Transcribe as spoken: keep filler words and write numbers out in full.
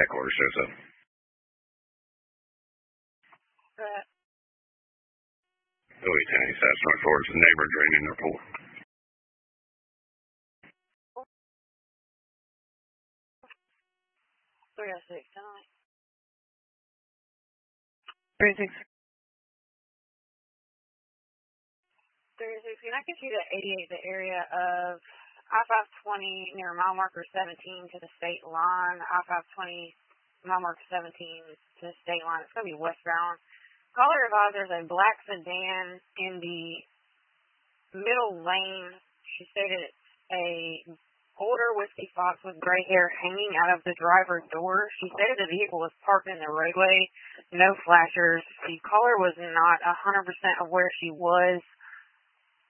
heckler shows up. Uh, Louis County, South North Florida's a neighbor draining their pool. three oh six, tonight. three six. three oh six, can I get you to eighty-eight, the area of I five twenty near mile marker seventeen to the state line, I five twenty mile marker seventeen to the state line. It's going to be westbound. Caller advised there's a black sedan in the middle lane. She stated it's a older whiskey fox with gray hair hanging out of the driver's door. She stated the vehicle was parked in the roadway, no flashers. The caller was not one hundred percent of where she was.